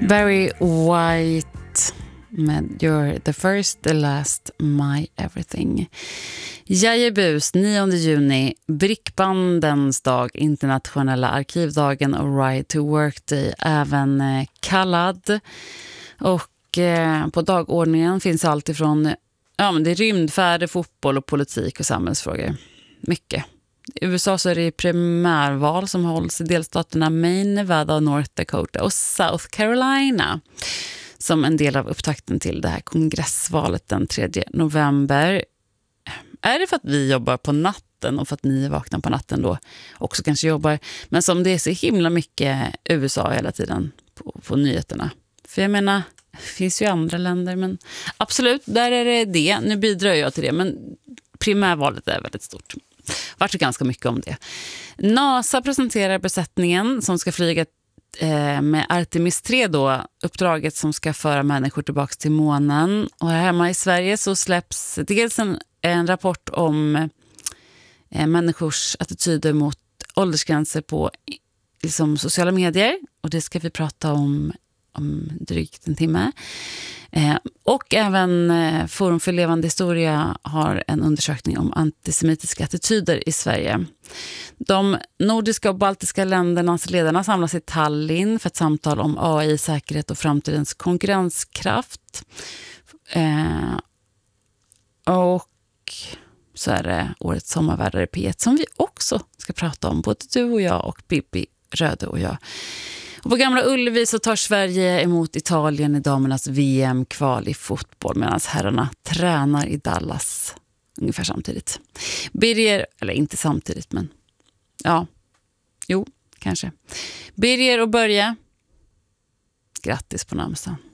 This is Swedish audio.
Barry White med You're the first, the last, my everything. Jajebus, 9 juni, Brickbandens dag, internationella arkivdagen och Ride to Work Day, även kallad. Och på dagordningen finns allt ifrån det är rymdfärder, fotboll och politik och samhällsfrågor. Mycket. I USA så är det primärval som hålls i delstaterna Maine, Nevada, North Dakota och South Carolina som en del av upptakten till det här kongressvalet den 3 november. Är det för att vi jobbar på natten och för att ni är vakna på natten då också kanske jobbar, men som det är så himla mycket USA hela tiden på nyheterna. För jag menar, det finns ju andra länder, men absolut, där är det. Nu bidrar jag till det, men primärvalet är väldigt stort. Vart ganska mycket om det. NASA presenterar besättningen som ska flyga med Artemis 3 då, uppdraget som ska föra människor tillbaka till månen. Och här hemma i Sverige så släpps dels en rapport om människors attityder mot åldersgränser på liksom, sociala medier. Och det ska vi prata om drygt en timme. Och även Forum för levande historia har en undersökning om antisemitiska attityder i Sverige. De nordiska och baltiska ländernas ledarna samlas i Tallinn för ett samtal om AI, säkerhet och framtidens konkurrenskraft. Och så är det årets sommarvärdare P1 som vi också ska prata om, både du och jag och Bibi Röde och jag. Och på Gamla Ullevi så tar Sverige emot Italien i damernas VM-kval i fotboll medan herrarna tränar i Dallas ungefär samtidigt. Birger, eller inte samtidigt, men kanske. Birger och Börje, grattis på namnsdagen.